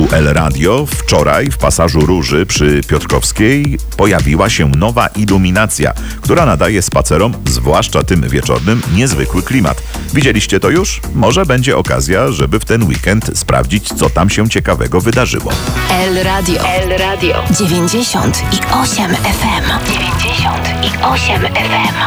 UL Radio wczoraj w Pasażu Róży przy Piotrkowskiej pojawiła się nowa iluminacja, która nadaje spacerom, zwłaszcza tym wieczornym, niezwykły klimat. Widzieliście to już? Może będzie okazja, żeby w ten weekend sprawdzić, co tam się ciekawego wydarzyło. UL Radio 98 FM. 98 FM.